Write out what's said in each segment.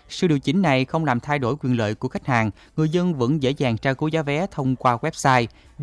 Sự điều chỉnh này không làm thay đổi quyền lợi của khách hàng, người dân vẫn dễ dàng tra cứu giá vé thông qua website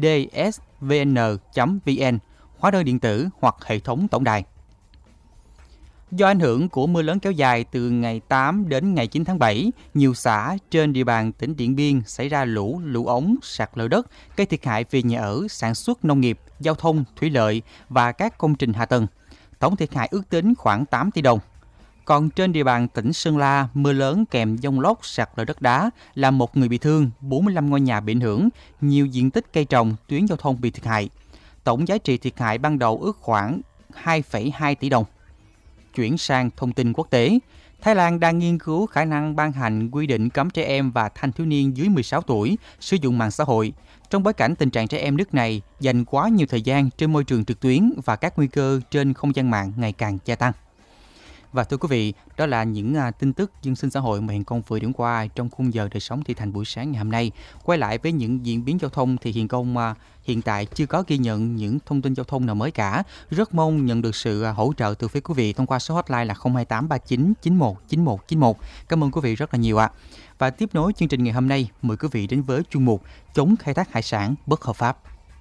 dsvn.vn, hóa đơn điện tử hoặc hệ thống tổng đài. Do ảnh hưởng của mưa lớn kéo dài từ ngày 8 đến ngày 9 tháng 7, nhiều xã trên địa bàn tỉnh Điện Biên xảy ra lũ ống, sạt lở đất, gây thiệt hại về nhà ở, sản xuất nông nghiệp, giao thông, thủy lợi và các công trình hạ tầng. Tổng thiệt hại ước tính khoảng 8 tỷ đồng. Còn trên địa bàn tỉnh Sơn La, mưa lớn kèm dông lốc, sạt lở đất đá làm 1 người bị thương, 45 ngôi nhà bị ảnh hưởng, nhiều diện tích cây trồng, tuyến giao thông bị thiệt hại. Tổng giá trị thiệt hại ban đầu ước khoảng 2,2 tỷ đồng. Chuyển sang thông tin quốc tế, Thái Lan đang nghiên cứu khả năng ban hành quy định cấm trẻ em và thanh thiếu niên dưới 16 tuổi sử dụng mạng xã hội, trong bối cảnh tình trạng trẻ em nước này dành quá nhiều thời gian trên môi trường trực tuyến và các nguy cơ trên không gian mạng ngày càng gia tăng. Và thưa quý vị, đó là những tin tức dân sinh xã hội mà Hiền Công vừa điểm qua trong khung giờ đời sống thị thành buổi sáng ngày hôm nay. Quay lại với những diễn biến giao thông thì Hiền Công hiện tại chưa có ghi nhận những thông tin giao thông nào mới cả. Rất mong nhận được sự hỗ trợ từ phía quý vị thông qua số hotline là 02839 91 91 91. Cảm ơn quý vị rất là nhiều ạ. Và tiếp nối chương trình ngày hôm nay, mời quý vị đến với chuyên mục chống khai thác hải sản bất hợp pháp.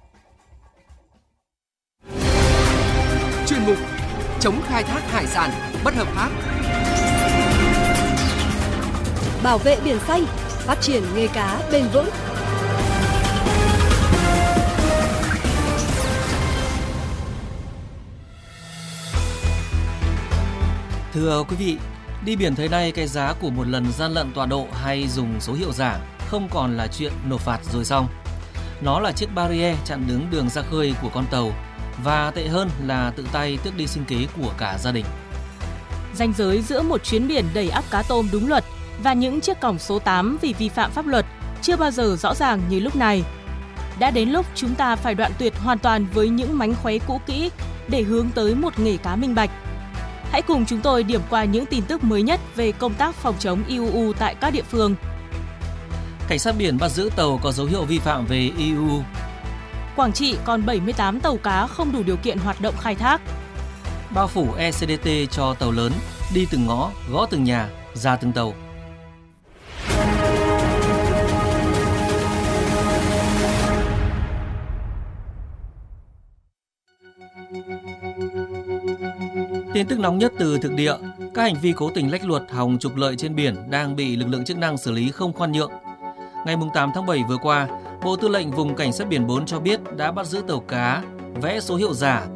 Chuyên mục chống khai thác hải sản bất hợp pháp. Bảo vệ biển xanh, phát triển nghề cá bền vững. Thưa quý vị, đi biển thời nay cái giá của một lần gian lận tọa độ hay dùng số hiệu giả không còn là chuyện nộp phạt rồi xong. Nó là chiếc barrier chặn đứng đường ra khơi của con tàu, và tệ hơn là tự tay tước đi sinh kế của cả gia đình. Ranh giới giữa một chuyến biển đầy ắp cá tôm đúng luật và những chiếc còng số 8 vì vi phạm pháp luật chưa bao giờ rõ ràng như lúc này. Đã đến lúc chúng ta phải đoạn tuyệt hoàn toàn với những mánh khóe cũ kỹ để hướng tới một nghề cá minh bạch. Hãy cùng chúng tôi điểm qua những tin tức mới nhất về công tác phòng chống IUU tại các địa phương. Cảnh sát biển bắt giữ tàu có dấu hiệu vi phạm về IUU. Quảng Trị còn 78 tàu cá không đủ điều kiện hoạt động khai thác. Bao phủ ECDT cho tàu lớn, đi từng ngõ, gõ từng nhà, ra từng tàu. Tin tức nóng nhất từ thực địa, các hành vi cố tình lách luật hòng trục lợi trên biển đang bị lực lượng chức năng xử lý không khoan nhượng. Ngày 8 tháng 7 vừa qua, Bộ Tư lệnh Vùng Cảnh sát biển 4 cho biết đã bắt giữ tàu cá vẽ số hiệu giả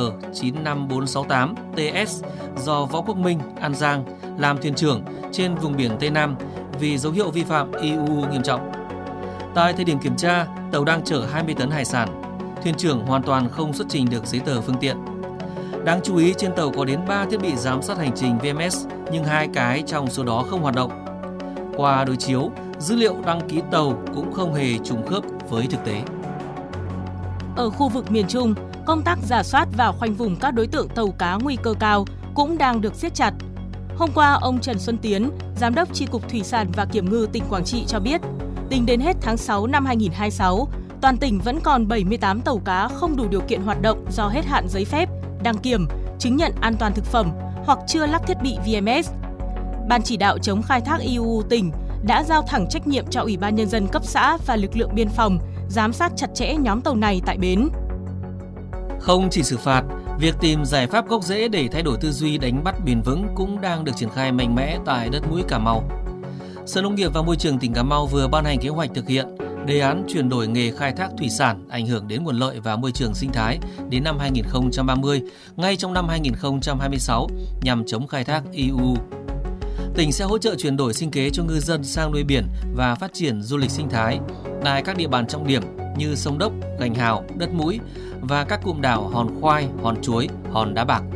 KG95468TS do Võ Quốc Minh, An Giang làm thuyền trưởng trên vùng biển Tây Nam vì dấu hiệu vi phạm IUU nghiêm trọng. Tại thời điểm kiểm tra, tàu đang chở 20 tấn hải sản. Thuyền trưởng hoàn toàn không xuất trình được giấy tờ phương tiện. Đáng chú ý, trên tàu có đến 3 thiết bị giám sát hành trình VMS, nhưng 2 cái trong số đó không hoạt động. Qua đối chiếu, dữ liệu đăng ký tàu cũng không hề trùng khớp với thực tế. Ở khu vực miền Trung, công tác rà soát và khoanh vùng các đối tượng tàu cá nguy cơ cao cũng đang được siết chặt. Hôm qua, ông Trần Xuân Tiến, Giám đốc Chi cục Thủy sản và Kiểm ngư tỉnh Quảng Trị cho biết, tính đến hết tháng 6 năm 2026, toàn tỉnh vẫn còn 78 tàu cá không đủ điều kiện hoạt động do hết hạn giấy phép, đăng kiểm, chứng nhận an toàn thực phẩm hoặc chưa lắp thiết bị VMS. Ban chỉ đạo chống khai thác IUU tỉnh đã giao thẳng trách nhiệm cho Ủy ban Nhân dân cấp xã và lực lượng biên phòng giám sát chặt chẽ nhóm tàu này tại bến. Không chỉ xử phạt, việc tìm giải pháp gốc rễ để thay đổi tư duy đánh bắt bền vững cũng đang được triển khai mạnh mẽ tại đất mũi Cà Mau. Sở Nông nghiệp và Môi trường tỉnh Cà Mau vừa ban hành kế hoạch thực hiện đề án chuyển đổi nghề khai thác thủy sản ảnh hưởng đến nguồn lợi và môi trường sinh thái đến năm 2030, ngay trong năm 2026 nhằm chống khai thác IUU. Tỉnh sẽ hỗ trợ chuyển đổi sinh kế cho ngư dân sang nuôi biển và phát triển du lịch sinh thái tại các địa bàn trọng điểm như Sông Đốc, Gành Hào, Đất Mũi và các cụm đảo Hòn Khoai, Hòn Chuối, Hòn Đá Bạc.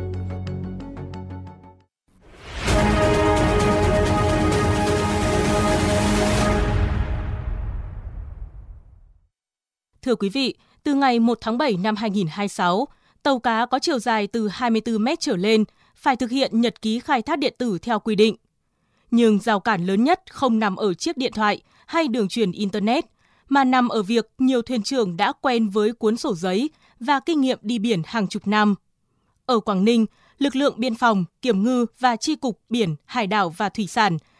Thưa quý vị, từ ngày 1 tháng 7 năm 2026, tàu cá có chiều dài từ 24 mét trở lên phải thực hiện nhật ký khai thác điện tử theo quy định. Nhưng rào cản lớn nhất không nằm ở chiếc điện thoại hay đường truyền Internet, mà nằm ở việc nhiều thuyền trưởng đã quen với cuốn sổ giấy và kinh nghiệm đi biển hàng chục năm. Ở Quảng Ninh, lực lượng biên phòng, kiểm ngư và chi cục biển, hải đảo và thủy sản